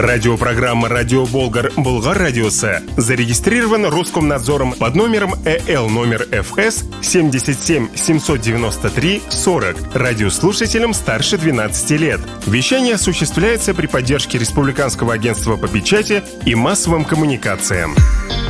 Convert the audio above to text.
Радиопрограмма «Радио Болгар» Болгар Радиосы зарегистрирован Роскомнадзором под номером ЭЛ номер ФС 77 793 40 радиослушателям старше 12 лет. Вещание осуществляется при поддержке Республиканского агентства по печати и массовым коммуникациям.